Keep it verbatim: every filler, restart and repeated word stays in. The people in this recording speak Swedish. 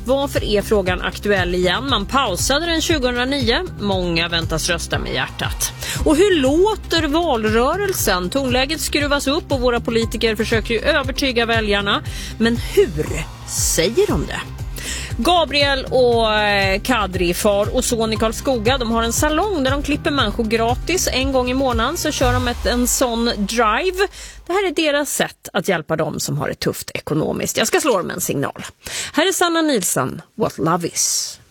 Varför är frågan aktuell igen? Man pausade den tjugohundranio. Många väntas rösta med hjärtat. Och hur låter valrörelsen? Tonläget skruvas upp och våra politiker försöker ju övertyga väljarna. Men hur säger de det? Gabriel och Kadri, far och son i Karlskoga, de har en salong där de klipper människor gratis. En gång i månaden så kör de ett, en sån drive. Det här är deras sätt att hjälpa dem som har det tufft ekonomiskt. Jag ska slå dem en signal. Här är Sanna Nilsson, What Love Is.